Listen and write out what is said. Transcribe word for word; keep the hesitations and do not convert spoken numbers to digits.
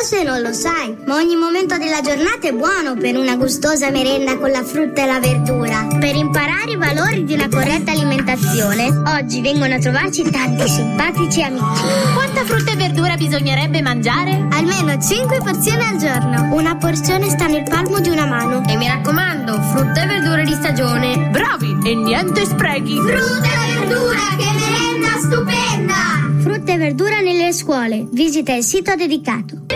Forse non lo sai, ma ogni momento della giornata è buono per una gustosa merenda con la frutta e la verdura. Per imparare i valori di una corretta alimentazione, oggi vengono a trovarci tanti simpatici amici. Quanta frutta e verdura bisognerebbe mangiare? Almeno cinque porzioni al giorno. Una porzione sta nel palmo di una mano. E mi raccomando, frutta e verdure di stagione. Bravi! E niente sprechi. Frutta e verdura, che merenda stupenda! Frutta e verdura nelle scuole. Visita il sito dedicato.